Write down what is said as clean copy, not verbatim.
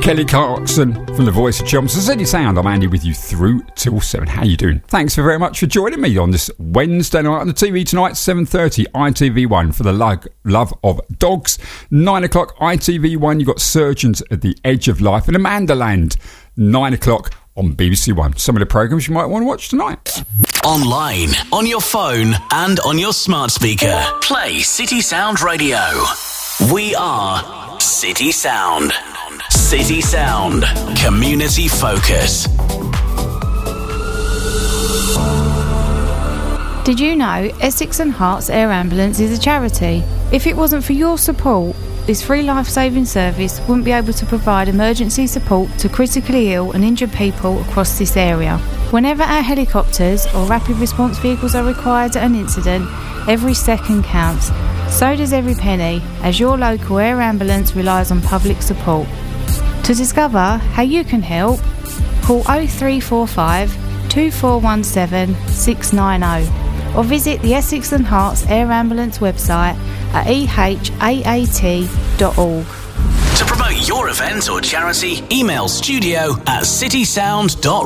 Kelly Clarkson from The Voice of Chelmsford City Sound. I'm Andy with you through till 7. How you doing? Thanks very much for joining me on this Wednesday night on the TV tonight, 7:30 ITV1 for the love of dogs. 9 o'clock ITV1, you've got Surgeons at the Edge of Life in Amandaland. 9 o'clock on BBC One. Some of the programmes you might want to watch tonight. Online, on your phone and on your smart speaker. Play City Sound Radio. We are City Sound. City Sound. Community focus. Did you know Essex and Herts Air Ambulance is a charity? If it wasn't for your support, this free life-saving service wouldn't be able to provide emergency support to critically ill and injured people across this area. Whenever our helicopters or rapid response vehicles are required at an incident, every second counts. So does every penny, as your local air ambulance relies on public support. To discover how you can help, call 0345 2417 690 or visit the Essex and Herts Air Ambulance website at ehaat.org. To promote your event or charity, email studio@citysound.com.